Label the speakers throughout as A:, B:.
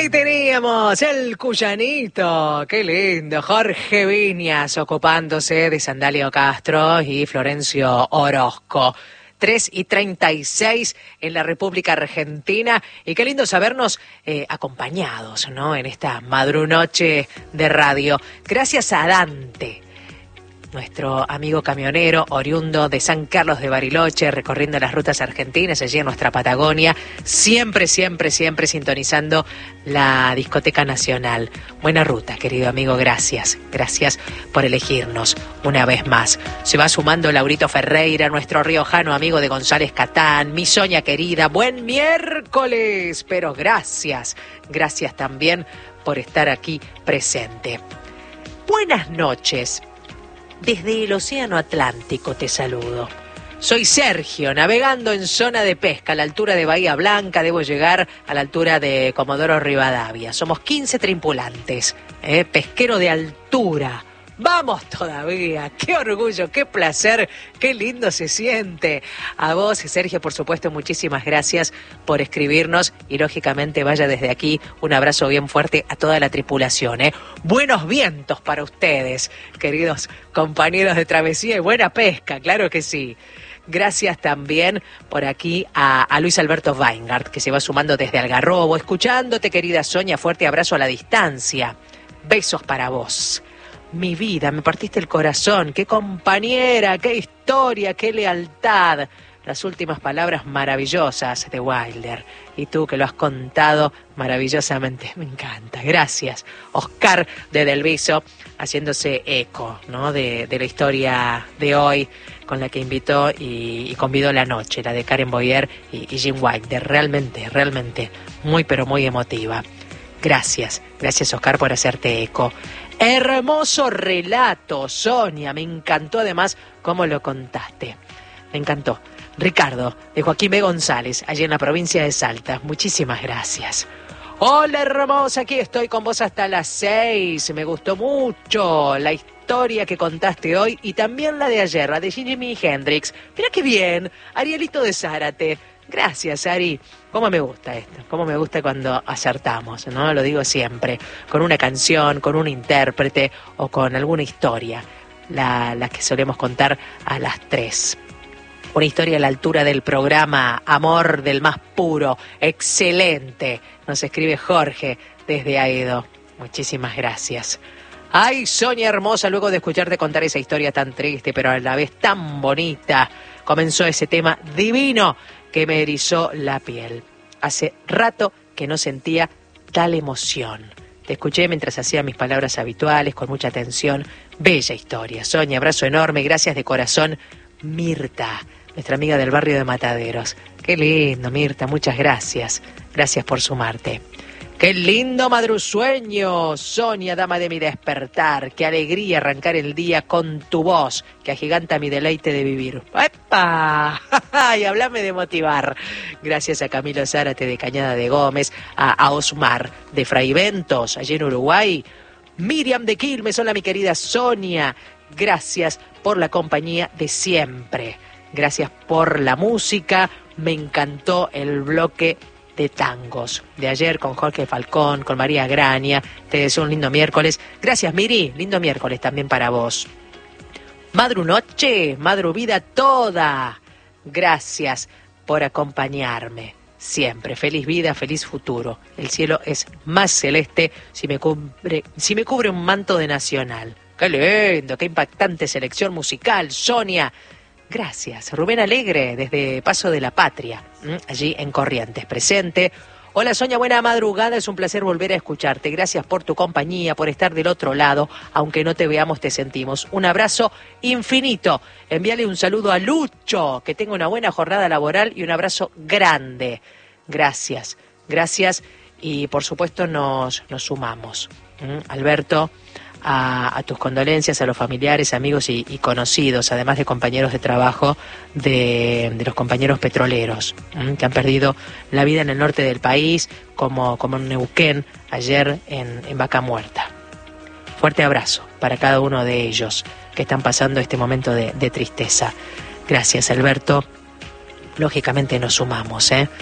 A: Ahí teníamos el Cuyanito, qué lindo, Jorge Viñas ocupándose de Sandalio Castro y Florencio Orozco. 3:36 en la República Argentina, y qué lindo sabernos acompañados, ¿no?, en esta madrunoche de radio. Gracias a Dante, nuestro amigo camionero oriundo de San Carlos de Bariloche, recorriendo las rutas argentinas, allí en nuestra Patagonia, siempre sintonizando la Discoteca Nacional. Buena ruta, querido amigo, gracias por elegirnos una vez más. Se va sumando Laurito Ferreira, nuestro riojano amigo de González Catán, mi Soña querida, buen miércoles, pero gracias también por estar aquí presente. Buenas noches. Desde el Océano Atlántico te saludo. Soy Sergio, navegando en zona de pesca a la altura de Bahía Blanca. Debo llegar a la altura de Comodoro Rivadavia. Somos 15 tripulantes, pesquero de altura. ¡Vamos todavía! ¡Qué orgullo, qué placer, qué lindo se siente! A vos, Sergio, por supuesto, muchísimas gracias por escribirnos y, lógicamente, vaya desde aquí un abrazo bien fuerte a toda la tripulación. Buenos vientos para ustedes, queridos compañeros de travesía, y buena pesca, claro que sí. Gracias también por aquí a Luis Alberto Weingart, que se va sumando desde Algarrobo, escuchándote, querida Soña, fuerte abrazo a la distancia. Besos para vos. Mi vida, me partiste el corazón, qué compañera, qué historia, qué lealtad. Las últimas palabras maravillosas de Wilder. Y tú que lo has contado maravillosamente, me encanta. Gracias. Oscar de Delviso, haciéndose eco, ¿no?, de la historia de hoy, con la que invitó y convidó la noche, la de Karen Boyer y Jim Wilder. Realmente, muy pero muy emotiva. Gracias Oscar por hacerte eco. Hermoso relato, Sonia, me encantó además cómo lo contaste. Me encantó. Ricardo, de Joaquín B. González, allí en la provincia de Salta. Muchísimas gracias. Hola, hermosa, aquí estoy con vos hasta las 6. Me gustó mucho la historia que contaste hoy y también la de ayer, la de Jimi Hendrix. Mira qué bien, Arielito de Zárate. Gracias, Ari. Cómo me gusta esto, cómo me gusta cuando acertamos, ¿no? Lo digo siempre, con una canción, con un intérprete o con alguna historia, la que solemos contar a las 3. Una historia a la altura del programa Amor del Más Puro, excelente. Nos escribe Jorge desde Aedo. Muchísimas gracias. Ay, Sonia hermosa, luego de escucharte contar esa historia tan triste, pero a la vez tan bonita, comenzó ese tema divino que me erizó la piel. Hace rato que no sentía tal emoción. Te escuché mientras hacía mis palabras habituales, con mucha atención. Bella historia, Sonia, abrazo enorme, gracias de corazón. Mirta, nuestra amiga del barrio de Mataderos. Qué lindo, Mirta, muchas gracias. Gracias por sumarte. ¡Qué lindo madrusueño, Sonia, dama de mi despertar! ¡Qué alegría arrancar el día con tu voz, que agiganta mi deleite de vivir! ¡Epa! ¡Ay, hablame de motivar! Gracias a Camilo Zárate de Cañada de Gómez, a Osmar de Fraiventos, allí en Uruguay. Miriam de Quilmes, hola mi querida Sonia. Gracias por la compañía de siempre. Gracias por la música. Me encantó el bloque de tangos de ayer con Jorge Falcón, con María Graña. Te deseo un lindo miércoles. Gracias, Miri, lindo miércoles también para vos. Madrunoche, madruvida toda. Gracias por acompañarme siempre. Feliz vida, feliz futuro. El cielo es más celeste si me cubre un manto de Nacional. Qué lindo, qué impactante selección musical, Sonia. Gracias. Rubén Alegre, desde Paso de la Patria, allí en Corrientes, presente. Hola, Sonia, buena madrugada. Es un placer volver a escucharte. Gracias por tu compañía, por estar del otro lado. Aunque no te veamos, te sentimos. Un abrazo infinito. Envíale un saludo a Lucho. Que tenga una buena jornada laboral y un abrazo grande. Gracias. Y, por supuesto, nos sumamos. Alberto, a tus condolencias a los familiares, amigos y conocidos, además de compañeros de trabajo de los compañeros petroleros que han perdido la vida en el norte del país, como en Neuquén, ayer en Vaca Muerta. Fuerte abrazo para cada uno de ellos que están pasando este momento de tristeza. Gracias, Alberto. Lógicamente nos sumamos, a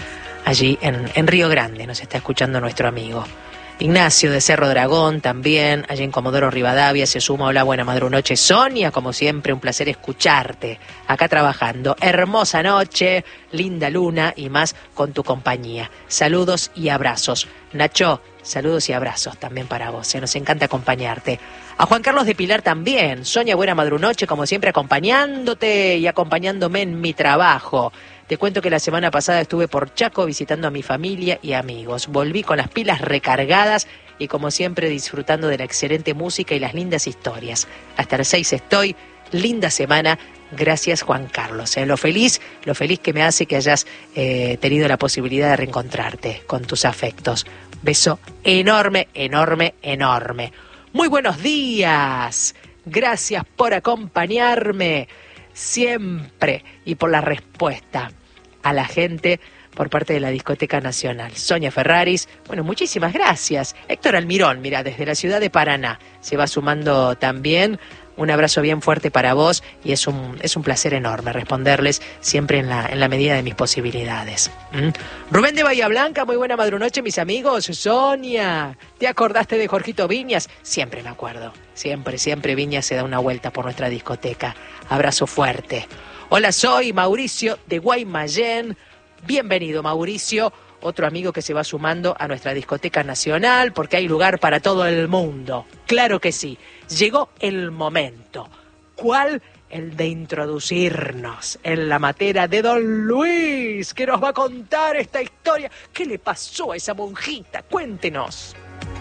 A: allí en Río Grande, nos está escuchando nuestro amigo. Ignacio de Cerro Dragón también, allí en Comodoro Rivadavia, se suma. Hola, buena madrunoche. Sonia, como siempre, un placer escucharte acá trabajando. Hermosa noche, linda luna y más con tu compañía. Saludos y abrazos. Nacho, saludos y abrazos también para vos. Nos encanta acompañarte. A Juan Carlos de Pilar también. Sonia, buena madrunoche, como siempre, acompañándote y acompañándome en mi trabajo. Te cuento que la semana pasada estuve por Chaco visitando a mi familia y amigos. Volví con las pilas recargadas y como siempre disfrutando de la excelente música y las lindas historias. Hasta las 6 estoy. Linda semana. Gracias, Juan Carlos. Lo feliz que me hace que hayas tenido la posibilidad de reencontrarte con tus afectos. Beso enorme, enorme, enorme. Muy buenos días. Gracias por acompañarme siempre y por la respuesta a la gente por parte de la Discoteca Nacional. Sonia Ferraris, bueno, muchísimas gracias. Héctor Almirón, mira, desde la ciudad de Paraná, se va sumando también. Un abrazo bien fuerte para vos y es un placer enorme responderles siempre en la medida de mis posibilidades. Rubén de Bahía Blanca, muy buena madrunoche, mis amigos. Sonia, ¿te acordaste de Jorgito Viñas? Siempre me acuerdo, siempre Viñas se da una vuelta por nuestra discoteca. Abrazo fuerte. Hola, soy Mauricio de Guaymallén. Bienvenido, Mauricio. Otro amigo que se va sumando a nuestra discoteca nacional porque hay lugar para todo el mundo. Claro que sí. Llegó el momento. ¿Cuál? El de introducirnos en la materia de Don Luis, que nos va a contar esta historia. ¿Qué le pasó a esa monjita? Cuéntenos.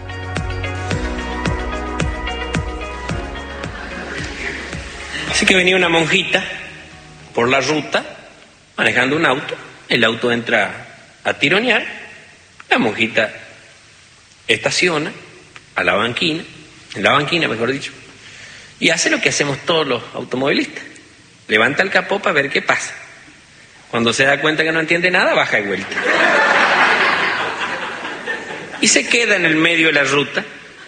B: Así que venía una monjita por la ruta, manejando un auto. El auto entra a tironear. La monjita estaciona a la banquina, en la banquina mejor dicho, y hace lo que hacemos todos los automovilistas. Levanta el capó para ver qué pasa. Cuando se da cuenta que no entiende nada, baja y vuelta. Y se queda en el medio de la ruta.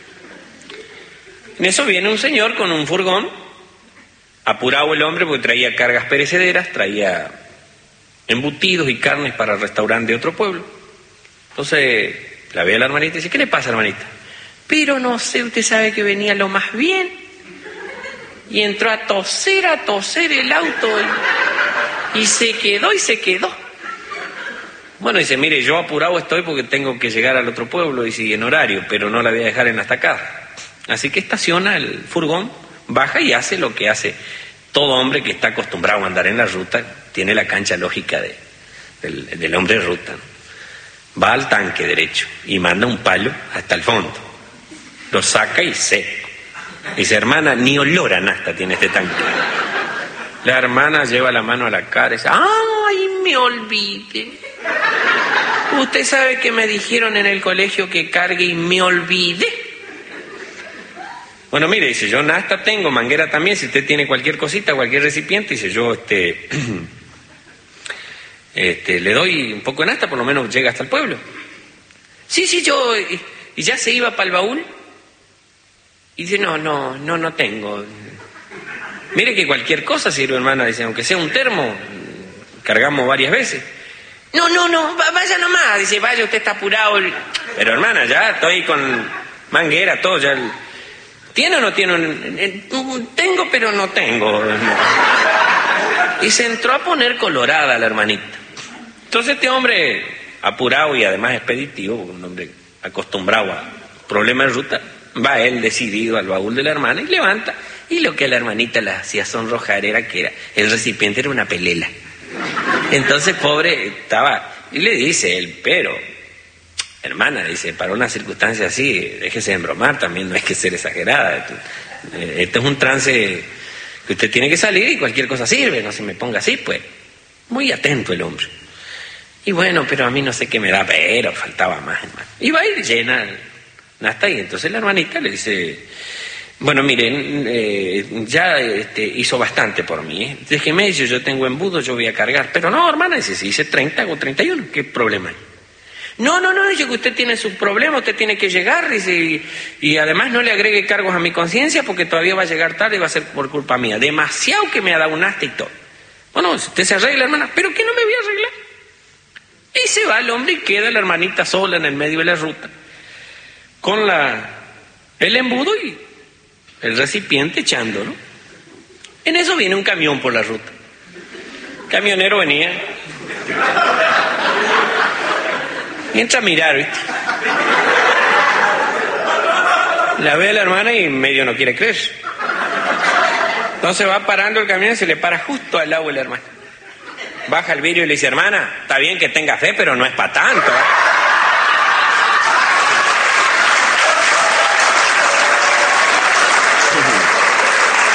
B: En eso viene un señor con un furgón, apurado el hombre porque traía cargas perecederas, traía embutidos y carnes para el restaurante de otro pueblo. Entonces la ve a la hermanita y dice: ¿qué le pasa, hermanita? Pero no sé, usted sabe que venía lo más bien y entró a toser el auto y se quedó. Bueno, dice: mire, yo apurado estoy porque tengo que llegar al otro pueblo y sigue en horario, pero no la voy a dejar en la estacada. Así que estaciona el furgón, baja y hace lo que hace todo hombre que está acostumbrado a andar en la ruta, tiene la cancha lógica del hombre de ruta. Va al tanque derecho y manda un palo hasta el fondo. Lo saca y seco. Dice: hermana, ni olor a nafta tiene este tanque. La hermana lleva la mano a la cara y dice: ¡ay, me olvide! Usted sabe que me dijeron en el colegio que cargue y me olvide. Bueno, mire, dice: yo nafta tengo, manguera también, si usted tiene cualquier cosita, cualquier recipiente, dice, yo le doy un poco de nafta, por lo menos llega hasta el pueblo. Sí, yo... Y ya se iba para el baúl y dice: no tengo. Mire que cualquier cosa sirve, hermana, dice, aunque sea un termo, cargamos varias veces. No, vaya nomás, dice, vaya, usted está apurado. Pero hermana, ya estoy con manguera, todo, ya... ¿Tiene o no tiene? Tengo, pero no tengo. Y se entró a poner colorada la hermanita. Entonces este hombre, apurado y además expeditivo, un hombre acostumbrado a problemas de ruta, va él decidido al baúl de la hermana y levanta. Y lo que a la hermanita la hacía sonrojar era que el recipiente era una pelela. Entonces, pobre, estaba... Y le dice él: pero... hermana, dice, para una circunstancia así, déjese de embromar también, no hay que ser exagerada. Este es un trance que usted tiene que salir y cualquier cosa sirve, no se me ponga así, pues. Muy atento el hombre. Y bueno, pero a mí no sé qué me da, pero faltaba más, hermano. Y va a ir llena hasta ahí. Entonces la hermanita le dice: bueno, miren, ya hizo bastante por mí, ¿eh? Déjeme, dice, yo tengo embudo, yo voy a cargar. Pero no, hermana, dice, si hice 30 o 31, ¿qué problema hay? No, dice que usted tiene su problema, usted tiene que llegar, dice, y además no le agregue cargos a mi conciencia porque todavía va a llegar tarde y va a ser por culpa mía. Demasiado que me ha dado un hasta y todo. Bueno, usted se arregla, hermana. ¿Pero qué no me voy a arreglar? Y se va el hombre y queda la hermanita sola en el medio de la ruta, con el embudo y el recipiente echando, ¿no? En eso viene un camión por la ruta. El camionero venía y entra a mirar, ¿viste? La ve a la hermana y medio no quiere creer. Entonces va parando el camión y se le para justo al lado de la hermana. Baja el vidrio y le dice: hermana, está bien que tenga fe, pero no es para tanto, ¿eh?